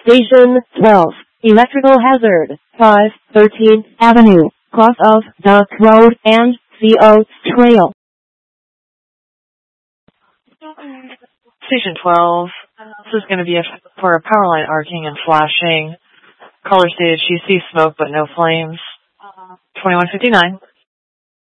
Station 12, electrical hazard, 513th Avenue, cross of Duck Road and CO Trail. Station 12, this is going to be for a power line arcing and flashing. Caller stated she sees smoke but no flames. 2159.